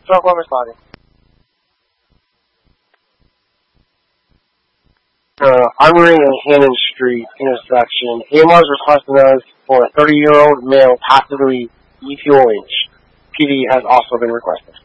Truck one responding. Armory and Hannon Street intersection. AMR is requesting us for a 30-year-old male, possibly ETOH. PD has also been requested.